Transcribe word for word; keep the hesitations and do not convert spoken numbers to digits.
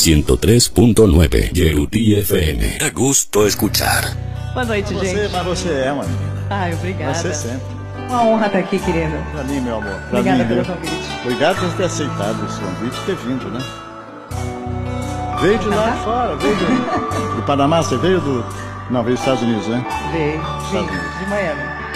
ciento tres punto nueve Yeruti F M. Da gusto escuchar. Boa noite, você, gente. Mas você é uma menina. Ai, obrigada. Você sempre. Uma honra estar aqui, querido. Pra mim, meu amor. Pra Obrigada mim, pelo viu? convite. Obrigado por ter aceitado esse convite e ter vindo, né? Veio de lá de fora, veio do, do Panamá, você veio do... Não, veio dos Estados Unidos, né? Veio, Estados vim, Unidos. de Miami.